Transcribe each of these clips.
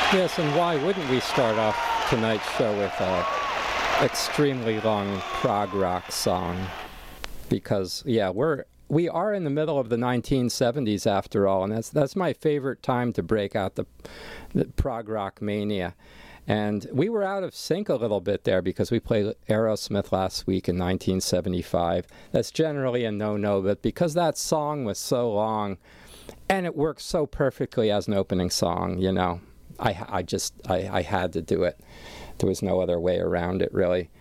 Yes, and why wouldn't we start off tonight's show with an extremely long prog rock song? Because, yeah, we are in the middle of the 1970s after all, and that's my favorite time to break out the prog rock mania. And we were out of sync a little bit there because we played Aerosmith last week in 1975. That's generally a no-no, but because that song was so long, and it works so perfectly as an opening song, you know, I had to do it. There was no other way around it, really.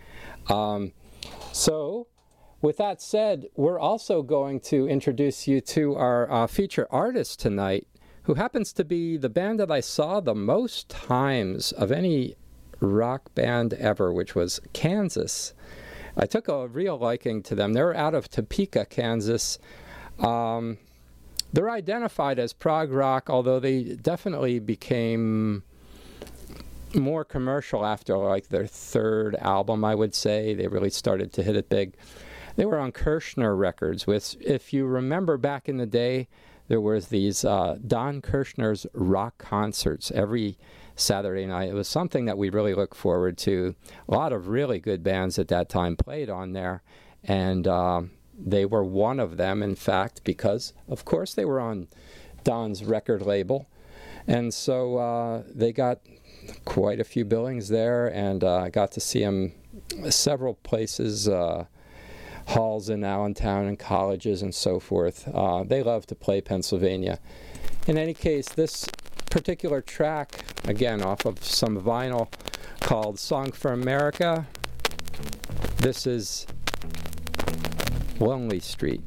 So, with that said, we're also going to introduce you to our feature artist tonight, who happens to be the band that I saw the most times of any rock band ever, which was Kansas. I took a real liking to them. They're out of Topeka, Kansas. They're identified as prog rock, although they definitely became more commercial after like their third album, I would say. They really started to hit it big. They were on Kirshner Records, which, if you remember back in the day, there was these Don Kirshner's rock concerts every Saturday night. It was something that we really looked forward to. A lot of really good bands at that time played on there, and they were one of them, in fact, because, of course, they were on Don's record label. And so they got quite a few billings there, and I got to see them several places, halls in Allentown and colleges and so forth. They love to play Pennsylvania. In any case, this particular track, again, off of some vinyl called Song for America, this is Lonely Street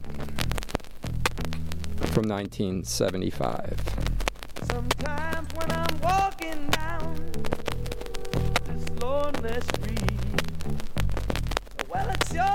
from 1975. Sometimes when I'm walking down this lonely street,